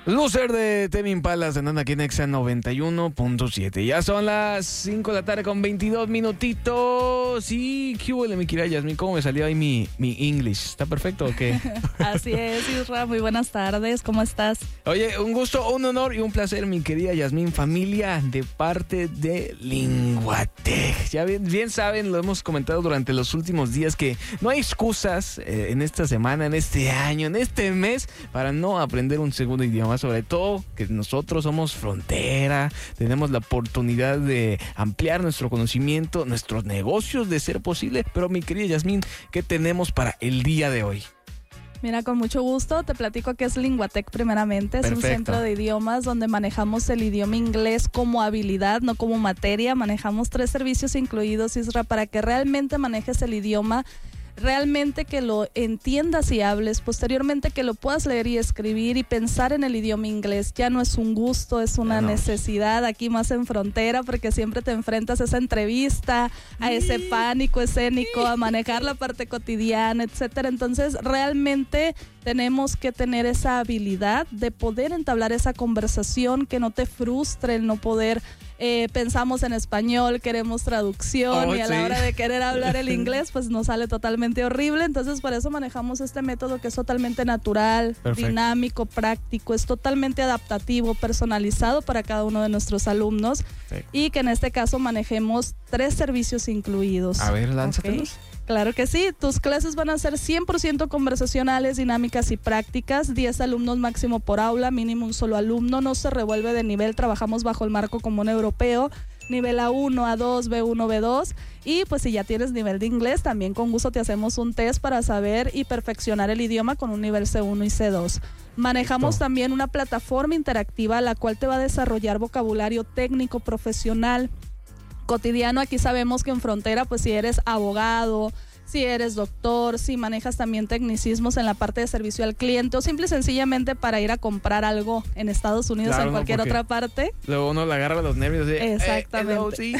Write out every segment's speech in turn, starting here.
Loser de Tame Impala sonando aquí en Exa 91.7. Ya son las 5 de la tarde con 22 minutitos. Y ¿qué huele, mi querida Yasmín? ¿Cómo me salió ahí mi English? ¿Está perfecto o qué? Así es, Isra. Muy buenas tardes. ¿Cómo estás? Oye, un gusto, un honor y un placer, mi querida Yasmín. Familia de parte de Linguatec. Ya bien saben, lo hemos comentado durante los últimos días, que no hay excusas en esta semana, en este año, en este mes, para no aprender un segundo idioma. Sobre todo que nosotros somos frontera, tenemos la oportunidad de ampliar nuestro conocimiento, nuestros negocios de ser posible. Pero mi querida Yasmín, ¿qué tenemos para el día de hoy? Mira, con mucho gusto te platico que es Linguatec primeramente. Es Perfecto. un centro de idiomas donde manejamos el idioma inglés como habilidad, no como materia. Manejamos 3 servicios incluidos, Isra, para que realmente manejes el idioma, realmente que lo entiendas y hables, posteriormente que lo puedas leer y escribir y pensar en el idioma inglés. Ya no es un gusto, es una necesidad aquí más en frontera, porque siempre te enfrentas a esa entrevista, a ese pánico escénico, a manejar la parte cotidiana, etcétera. Entonces realmente tenemos que tener esa habilidad de poder entablar esa conversación, que no te frustre el no poder. Pensamos en español, queremos traducción y a la hora de querer hablar el inglés pues nos sale totalmente horrible. Entonces por eso manejamos este método, que es totalmente natural, dinámico, práctico, es totalmente adaptativo, personalizado para cada uno de nuestros alumnos. Y que en este caso manejemos 3 servicios incluidos. A ver, lánzatelos. ¿Okay? Claro que sí, tus clases van a ser 100% conversacionales, dinámicas y prácticas, 10 alumnos máximo por aula, mínimo un solo alumno, no se revuelve de nivel, trabajamos bajo el marco común europeo, nivel A1, A2, B1, B2, y pues si ya tienes nivel de inglés, también con gusto te hacemos un test para saber y perfeccionar el idioma con un nivel C1 y C2. Manejamos también una plataforma interactiva, la cual te va a desarrollar vocabulario técnico, profesional, cotidiano. Aquí sabemos que en frontera, pues si eres abogado, si eres doctor, si manejas también tecnicismos en la parte de servicio al cliente o simple y sencillamente para ir a comprar algo en Estados Unidos o en cualquier otra parte. Luego uno le agarra los nervios. Exactamente.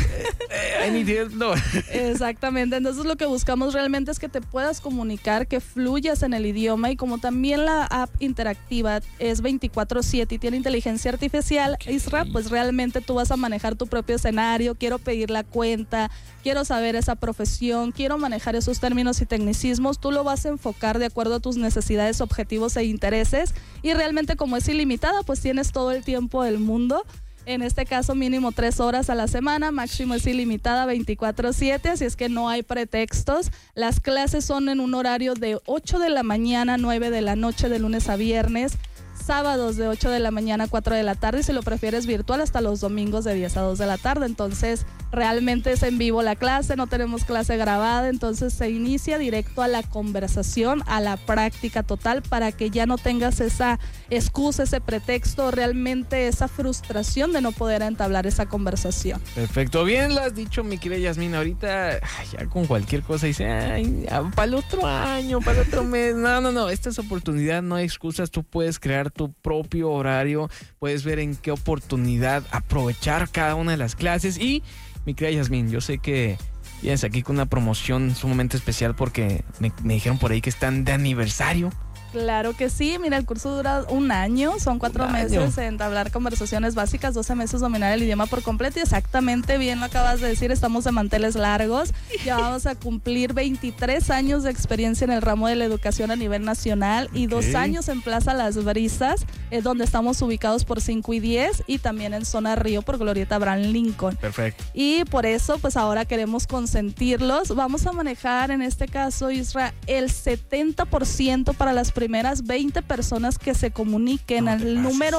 Exactamente. Entonces lo que buscamos realmente es que te puedas comunicar, que fluyas en el idioma, y como también la app interactiva es 24/7 y tiene inteligencia artificial, Isra, pues realmente tú vas a manejar tu propio escenario. Quiero pedir la cuenta, quiero saber esa profesión, quiero manejar esos términos y tecnicismos. Tú lo vas a enfocar de acuerdo a tus necesidades, objetivos e intereses, y realmente como es ilimitada, pues tienes todo el tiempo del mundo. En este caso mínimo 3 horas a la semana, máximo es ilimitada 24/7, así es que no hay pretextos. Las clases son en un horario de 8 de la mañana a 9 de la noche de lunes a viernes, sábados de 8 de la mañana a 4 de la tarde, y si lo prefieres virtual hasta los domingos de 10 a 2 de la tarde. Entonces realmente es en vivo la clase, no tenemos clase grabada, entonces se inicia directo a la conversación, a la práctica total, para que ya no tengas esa excusa, ese pretexto, realmente esa frustración de no poder entablar esa conversación. Perfecto, bien lo has dicho, mi querida Yasmín. Ahorita ya con cualquier cosa dice, para el otro año, para el otro mes. No, esta es oportunidad, no hay excusas. Tú puedes crear tu propio horario, puedes ver en qué oportunidad aprovechar cada una de las clases. Y mi querida Yasmín, yo sé que vienes aquí con una promoción sumamente especial porque me dijeron por ahí que están de aniversario. Claro que sí, mira, el curso dura 1 año, son 4 meses en entablar conversaciones básicas, 12 meses dominar el idioma por completo, y exactamente bien lo acabas de decir, estamos de manteles largos, ya vamos a cumplir 23 años de experiencia en el ramo de la educación a nivel nacional y 2 años en Plaza Las Brisas, es donde estamos ubicados por 5 y 10, y también en Zona Río por Glorieta Abraham Lincoln. Perfecto. Y por eso, pues ahora queremos consentirlos. Vamos a manejar en este caso, Isra, el 70% para las primeras 20 personas que se comuniquen al número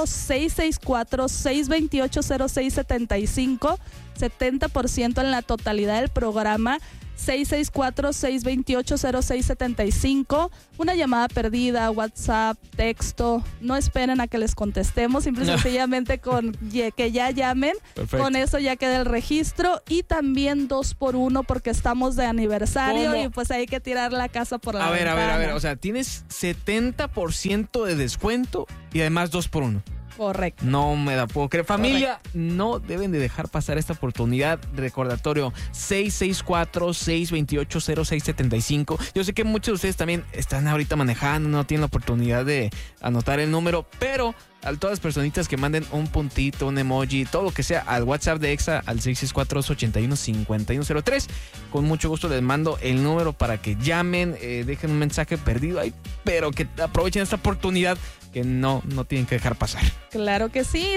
664-628-0675, 70% en la totalidad del programa. 664-628-0675, una llamada perdida, WhatsApp, texto, no esperen a que les contestemos, simple y sencillamente con que ya llamen. Perfecto. Con eso ya queda el registro, y también 2x1 porque estamos de aniversario. ¿Cómo? Y pues hay que tirar la casa por la ventana. A ver, o sea, tienes 70% de descuento y además 2x1. Correcto. No me la puedo creer. Familia, no deben de dejar pasar esta oportunidad. Recordatorio, 664-628-0675. Yo sé que muchos de ustedes también están ahorita manejando, no tienen la oportunidad de anotar el número, pero a todas las personitas que manden un puntito, un emoji, todo lo que sea al WhatsApp de Exa al 664-281-5103. Con mucho gusto les mando el número para que llamen, dejen un mensaje perdido ahí, pero que aprovechen esta oportunidad que no tienen que dejar pasar. Claro que sí,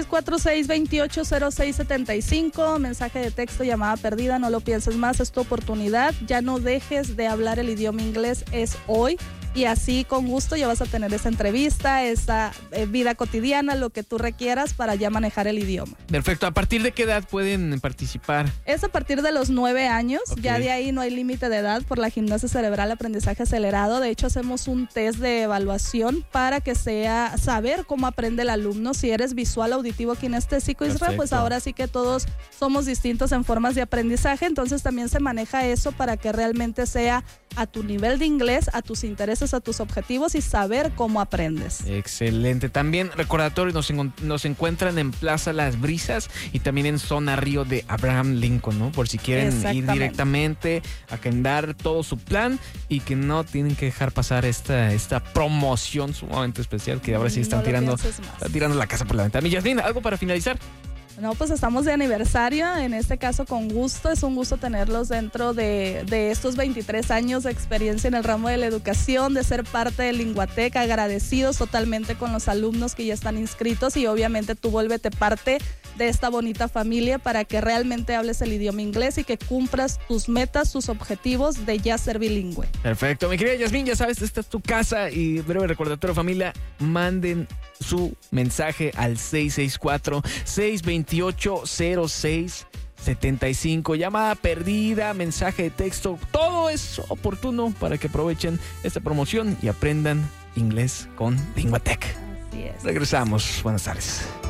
6646-280675, mensaje de texto, llamada perdida, no lo pienses más, es tu oportunidad, ya no dejes de hablar el idioma inglés, es hoy. Y así con gusto ya vas a tener esa entrevista, esa vida cotidiana, lo que tú requieras para ya manejar el idioma. Perfecto. ¿A partir de qué edad pueden participar? Es a partir de los 9 años. Okay. Ya de ahí no hay límite de edad por la gimnasia cerebral, aprendizaje acelerado. De hecho, hacemos un test de evaluación para que sea saber cómo aprende el alumno. Si eres visual, auditivo, kinestésico, Israel, pues ahora sí que todos somos distintos en formas de aprendizaje. Entonces también se maneja eso para que realmente sea a tu nivel de inglés, a tus intereses, a tus objetivos y saber cómo aprendes. Excelente. También recordatorio, nos encuentran en Plaza Las Brisas y también en Zona Río de Abraham Lincoln, ¿no? Por si quieren ir directamente, agendar todo su plan y que no tienen que dejar pasar esta promoción sumamente especial que ahora sí están tirando la casa por la ventana. Y Yasmín, ¿algo para finalizar? No, pues estamos de aniversario, en este caso con gusto, es un gusto tenerlos dentro de estos 23 años de experiencia en el ramo de la educación, de ser parte de Linguatec, agradecidos totalmente con los alumnos que ya están inscritos y obviamente tú vuélvete parte de esta bonita familia para que realmente hables el idioma inglés y que cumplas tus metas, tus objetivos de ya ser bilingüe. Perfecto, mi querida Yasmín, ya sabes, esta es tu casa y breve recordatorio, familia, manden su mensaje al 664-628-0675, llamada perdida, mensaje de texto, todo es oportuno para que aprovechen esta promoción y aprendan inglés con Linguatec. Así es. Regresamos, buenas tardes.